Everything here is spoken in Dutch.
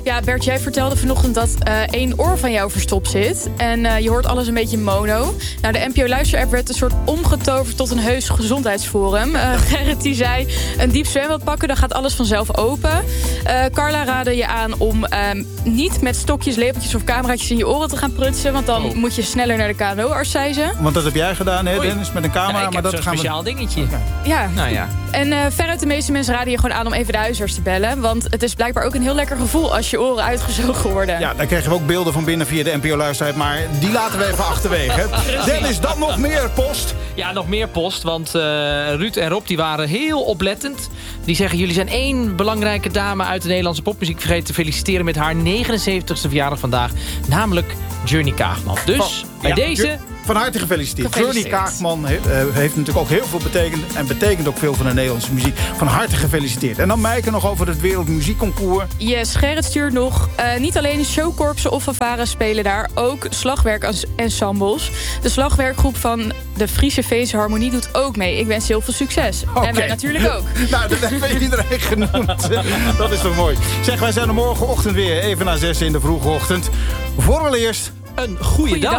Ja, Bert, jij vertelde vanochtend dat één oor van jou verstopt zit. En je hoort alles een beetje mono. Nou, de NPO Luister-app werd een soort omgetoverd tot een heus gezondheidsforum. Gerrit die zei, een diep zwembad pakken, dan gaat alles vanzelf open. Carla raadde je aan om niet met stokjes, lepeltjes of cameraatjes in je oren te gaan prutsen. Want dan moet je sneller naar de KNO-arts, zei ze. Want dat heb jij gedaan, hè, Dennis, met een camera. Ja, ik heb zo'n speciaal dingetje. Ja. Nou ja. En veruit de meeste mensen raden je gewoon aan om even de huisarts te bellen. Want het is blijkbaar ook een heel lekker gevoel als je oren uitgezogen worden. Ja, daar kregen we ook beelden van binnen via de NPO-luisterheid. Maar die laten we even achterwege. Dennis, dan nog meer post. Ja, nog meer post. Want Ruud en Rob die waren heel oplettend. Die zeggen, jullie zijn één belangrijke dame uit de Nederlandse popmuziek vergeten te feliciteren met haar 79ste verjaardag vandaag. Namelijk Journey Kaagman. Dus bij deze... Van harte gefeliciteerd. Journey Kaagman heeft natuurlijk ook heel veel betekend. En betekent ook veel van de Nederlandse muziek. Van harte gefeliciteerd. En dan Meike nog over het Wereldmuziekconcours. Yes, Gerrit stuurt nog. Niet alleen showkorpsen of fanfares spelen daar. Ook slagwerkensembles. De slagwerkgroep van de Friese Feestharmonie doet ook mee. Ik wens heel veel succes. Okay. En wij natuurlijk ook. Nou, dat heeft iedereen genoemd. Dat is toch mooi. Zeg, wij zijn er morgenochtend weer. Even na 6 in de vroege ochtend. Voor wel eerst... Een goeie dag.